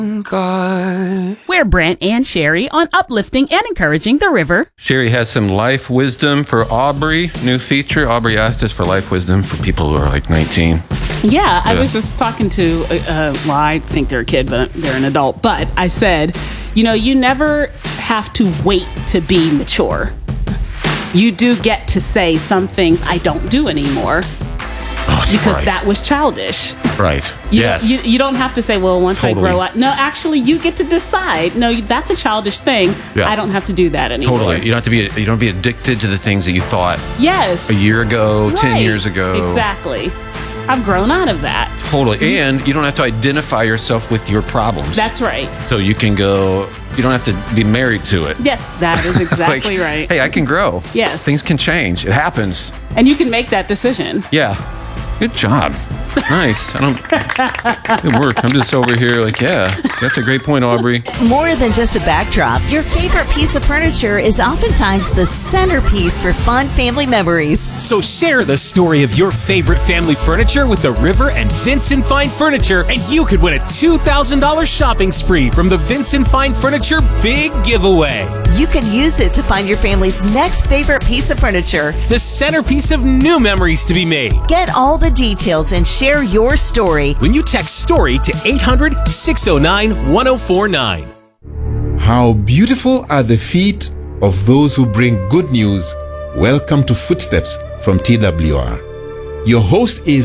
God. We're Brent and Sherry on uplifting and encouraging the river. Sherry has some life wisdom for Aubrey. New feature. Aubrey asked us for life wisdom for people who are like 19. Yeah, I was just talking to, well, I think they're a kid, but they're an adult. But I said, you never have to wait to be mature. You do get to say some things I don't do anymore. Because that was childish. Right. Yes. You don't have to say, well, once I grow up. No, actually, you get to decide. No, that's a childish thing. Yeah. I don't have to do that anymore. Totally. You don't have to be addicted to the things that you thought a year ago, 10 years ago. Exactly. I've grown out of that. Totally. And you don't have to identify yourself with your problems. That's right. So you can go, you don't have to be married to it. Yes, that is exactly right. Hey, I can grow. Yes. Things can change. It happens. And you can make that decision. Yeah. Good job. Nice. Good work. I'm just over here like, yeah, that's a great point, Aubrey. More than just a backdrop, your favorite piece of furniture is oftentimes the centerpiece for fun family memories. So share the story of your favorite family furniture with the River and Vincent Fine Furniture, and you could win a $2,000 shopping spree from the Vincent Fine Furniture Big Giveaway. You can use it to find your family's next favorite piece of furniture, the centerpiece of new memories to be made. Get all the details and share your story when you text STORY to 800-609-1049. How beautiful are the feet of those who bring good news. Welcome to Footsteps from TWR. Your host is